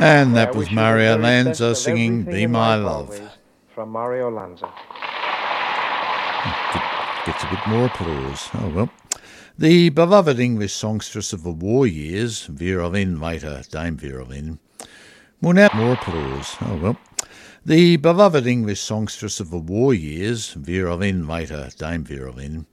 And that was Mario Lanza singing Be My Love. From Mario Lanza. Gets a bit more applause. Oh well. The beloved English songstress of the war years, Vera Lynn, later Dame Vera Lynn, will now more applause. Oh well. The beloved English songstress of the war years, Vera Lynn, later Dame Vera Lynn,